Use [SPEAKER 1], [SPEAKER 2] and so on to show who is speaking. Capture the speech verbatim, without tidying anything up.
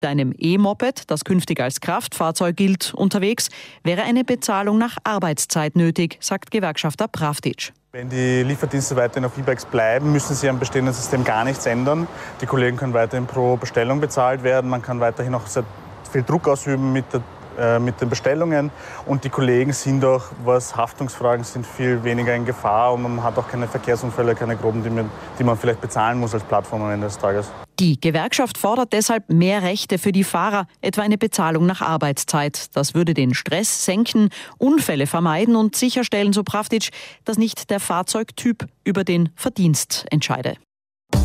[SPEAKER 1] Bei einem E-Moped, das künftig als Kraftfahrzeug gilt, unterwegs, wäre eine Bezahlung nach Arbeitszeit nötig, sagt Gewerkschafter Pravdic.
[SPEAKER 2] Wenn die Lieferdienste weiterhin auf E-Bikes bleiben, müssen sie am bestehenden System gar nichts ändern. Die Kollegen können weiterhin pro Bestellung bezahlt werden. Man kann weiterhin auch sehr viel Druck ausüben mit, der, äh, mit den Bestellungen. Und die Kollegen sind auch, was Haftungsfragen sind, viel weniger in Gefahr. Und man hat auch keine Verkehrsunfälle, keine groben, die man, die man vielleicht bezahlen muss als Plattform am Ende des Tages.
[SPEAKER 1] Die Gewerkschaft fordert deshalb mehr Rechte für die Fahrer, etwa eine Bezahlung nach Arbeitszeit. Das würde den Stress senken, Unfälle vermeiden und sicherstellen, so Pravdic, dass nicht der Fahrzeugtyp über den Verdienst entscheide.